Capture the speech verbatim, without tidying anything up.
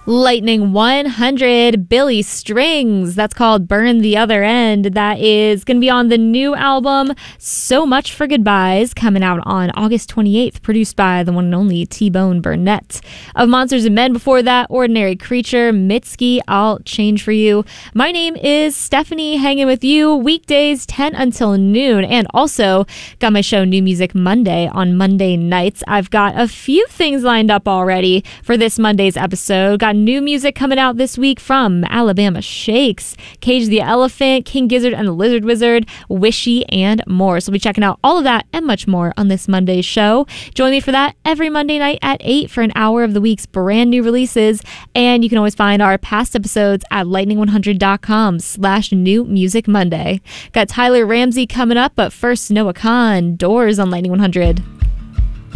Lightning one hundred, Billy Strings. That's called Burn the Other End. That is going to be on the new album, So Much for Goodbyes, coming out on August twenty-eighth, produced by the one and only T-Bone Burnett. Of Monsters and Men before that, Ordinary Creature, Mitski, I'll Change for You. My name is Stephanie, hanging with you weekdays ten until noon, and also got my show New Music Monday on Monday nights. I've got a few things lined up already for this Monday's episode. Got new music coming out this week from Alabama Shakes, Cage the Elephant, King Gizzard and the Lizard Wizard, Wishy, and more. So we'll be checking out all of that and much more on this Monday's show. Join me for that every Monday night at eight for an hour of the week's brand new releases. And you can always find our past episodes at lightning one hundred dot com slash new music Monday. Got Tyler Ramsey coming up, but first Noah Khan, Doors on Lightning one hundred.